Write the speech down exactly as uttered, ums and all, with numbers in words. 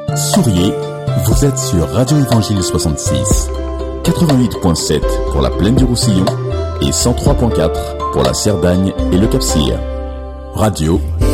Souriez, vous êtes sur Radio Évangile soixante-six, quatre-vingt-huit virgule sept pour la plaine du Roussillon et cent trois virgule quatre pour la Cerdagne et le Cap-Sire. Radio